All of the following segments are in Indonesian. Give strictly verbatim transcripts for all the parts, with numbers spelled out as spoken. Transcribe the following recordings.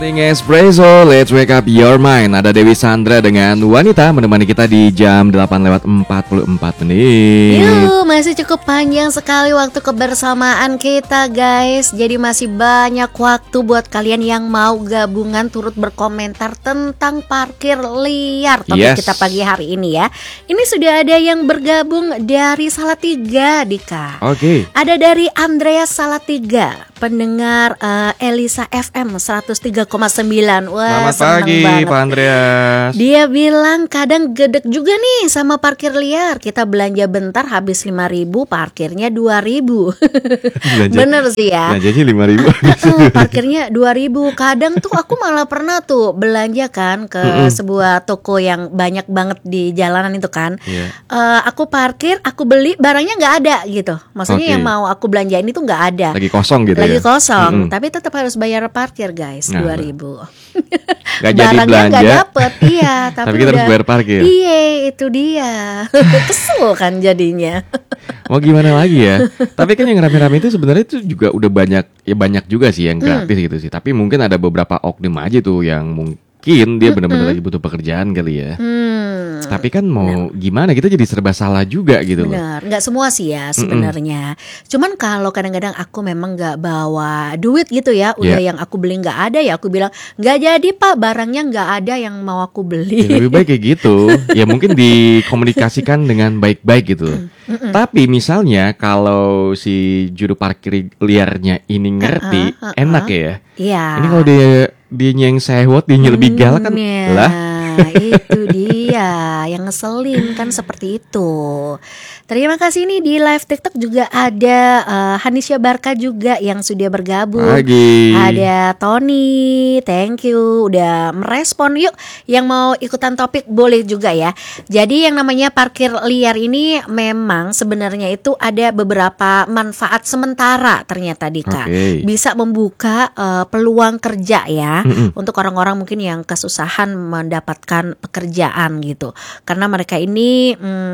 Morning Espresso, let's wake up your mind. Ada Dewi Sandra dengan wanita menemani kita di jam delapan lewat empat puluh empat menit. Yuh, masih cukup panjang sekali waktu kebersamaan kita guys. Jadi masih banyak waktu buat kalian yang mau gabungan turut berkomentar tentang parkir liar topik Yes. kita pagi hari ini ya. Ini sudah ada yang bergabung dari Salatiga, Dika. Oke. Ada dari Andreas Salatiga, pendengar uh, Elisa F M seratus tiga koma sembilan. Wah, Selamat seneng pagi banget. Pak Andreas. Dia bilang kadang gedek juga nih sama parkir liar. Kita belanja bentar habis lima ribu, parkirnya dua ribu. Belanja- Bener sih ya. Belanjanya lima ribu. Eh, parkirnya dua ribu. Kadang tuh aku malah pernah tuh belanja kan ke Mm-mm. sebuah toko yang banyak banget di jalanan itu kan. Iya. Eh, aku parkir, aku beli, barangnya nggak ada gitu. Maksudnya Oke. yang mau aku belanjain itu nggak ada. Lagi kosong gitu Lagi ya. kosong, Mm-mm. tapi tetap harus bayar parkir guys, Nah, dua ribu. Gak jadi Barangnya belanja. nggak dapet, iya. Tapi, Tapi kita harus udah- bayar parkir. Iya, itu dia. Kesel kan jadinya. Mau gimana lagi ya? Tapi kan yang rame-rame itu sebenarnya itu juga udah banyak, ya banyak juga sih yang gratis gitu sih. Tapi mungkin ada beberapa oknum aja tuh yang mungkin dia benar-benar lagi butuh pekerjaan kali ya. Hmm. Tapi kan mau gimana, kita jadi serba salah juga gitu loh. Benar, nggak semua sih ya sebenarnya. Cuman kalau kadang-kadang aku memang nggak bawa duit gitu ya, udah Yeah. yang aku beli nggak ada ya aku bilang nggak jadi pak, barangnya nggak ada yang mau aku Ya, beli. lebih baik kayak gitu. Ya mungkin dikomunikasikan dengan baik-baik gitu. Tapi misalnya kalau si juru parkir liarnya ini ngerti, Uh-uh, uh-uh. enak ya. Iya. Ini kalau dia dia yang sewot, dia lebih galak kan Nah, lah. itu dia yang ngeselin kan seperti itu. Terima kasih nih di live TikTok juga ada eh, Hanisya Barka juga yang sudah bergabung. Pagi. Ada Tony, thank you udah merespon. Yuk, yang mau ikutan topik boleh juga ya. Jadi yang namanya parkir liar ini memang sebenarnya itu ada beberapa manfaat sementara ternyata Dika. Oke. Bisa membuka eh, peluang kerja ya Mm-mm. untuk orang-orang mungkin yang kesusahan mendapatkan pekerjaan gitu. Karena mereka ini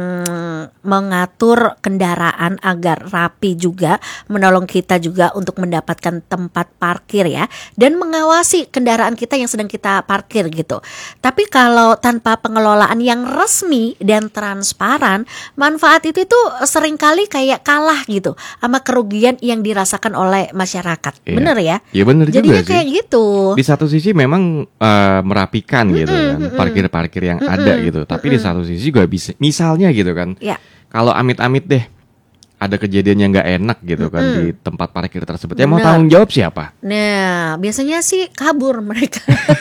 mm, mengatur kendaraan agar rapi juga, menolong kita juga untuk mendapatkan tempat parkir ya, dan mengawasi kendaraan kita yang sedang kita parkir gitu. Tapi kalau tanpa pengelolaan yang resmi dan transparan, manfaat itu tuh seringkali kayak kalah gitu sama kerugian yang dirasakan oleh masyarakat. Iya. Bener ya? Ya bener juga Jadinya sih. kayak gitu. Di satu sisi memang eh, merapikan gitu kan, mm-mm. parkir-parkir yang ada gitu. Tapi di satu sisi juga bisa, misalnya gitu kan, Ya. kalau amit-amit deh ada kejadian yang nggak enak gitu kan di tempat parkir tersebut, ya mau Benar. tanggung jawab siapa? Nah, biasanya sih kabur mereka.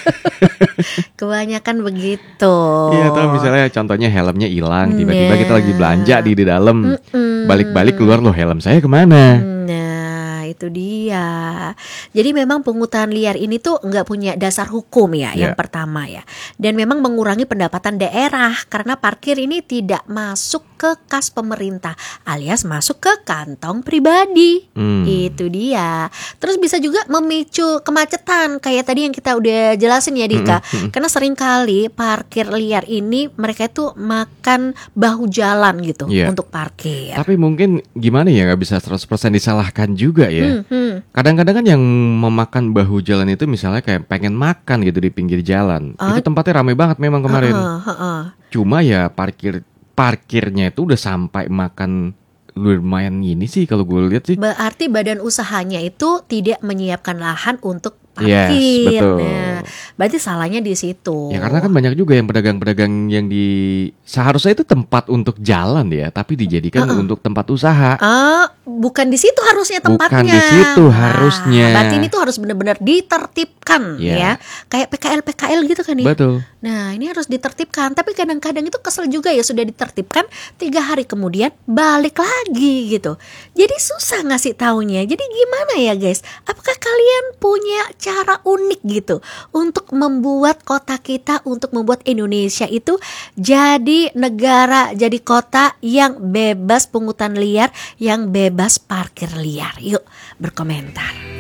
Kebanyakan begitu. Iya, atau misalnya contohnya helmnya hilang, tiba-tiba Nah. kita lagi belanja di di dalam, Mm-mm. balik-balik keluar loh helm saya kemana? Nah, itu dia. Jadi memang pungutan liar ini tuh nggak punya dasar hukum ya, yang Ya. pertama ya. Dan memang mengurangi pendapatan daerah karena parkir ini tidak masuk ke kas pemerintah, alias masuk ke kantong pribadi. Hmm. Itu dia. Terus bisa juga memicu kemacetan kayak tadi yang kita udah jelasin ya Dika. Karena seringkali parkir liar ini mereka itu makan bahu jalan gitu Iya. untuk parkir. Tapi mungkin gimana ya, nggak bisa seratus persen disalahkan juga ya. Hmm, hmm. Kadang-kadang kan yang memakan bahu jalan itu misalnya kayak pengen makan gitu di pinggir jalan. Oh. Itu tempatnya ramai banget memang kemarin. Heeh, heeh. Cuma ya parkir parkirnya itu udah sampai makan lumayan ini sih kalau gue lihat sih. Berarti badan usahanya itu tidak menyiapkan lahan untuk Yes, parkir. betul. Nah, berarti salahnya di situ. Ya karena kan banyak juga yang pedagang-pedagang yang di seharusnya itu tempat untuk jalan ya, tapi dijadikan untuk tempat usaha. Ah, bukan di situ harusnya tempatnya. Bukan di situ Nah, harusnya. Berarti ini tuh harus benar-benar ditertibkan Iya. ya. Kayak P K L P K L gitu kan ya. Betul. Nah, ini harus ditertibkan. Tapi kadang-kadang itu kesel juga ya, sudah ditertibkan tiga hari kemudian balik lagi gitu. Jadi susah ngasih taunya. Jadi gimana ya guys? Apakah kalian punya cara unik gitu untuk membuat kota kita, untuk membuat Indonesia itu jadi negara, jadi kota yang bebas pungutan liar, yang bebas parkir liar? Yuk berkomentar.